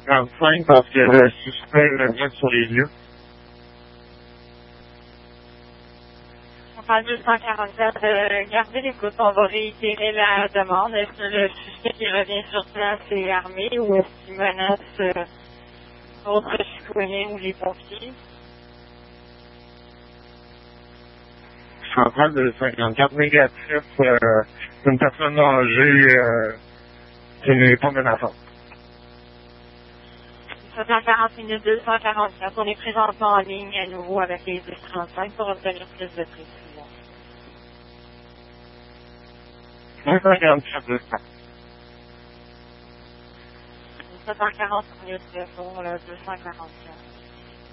45 parce que le suspect le vient sur les lieux. On parle 244, gardez l'écoute, on va réitérer la demande. Est-ce que le suspect qui revient sur place est armé ou est-ce qu'il menace d'autres citoyens ou les pompiers? Centrale de 54 négatif, une personne âgée qui n'est pas menaçante. Ça dans 40 minutes 244, on est présentement en ligne à nouveau avec les 1035 pour obtenir plus de précision. 254 200. Ça dans 40 minutes pour le 244.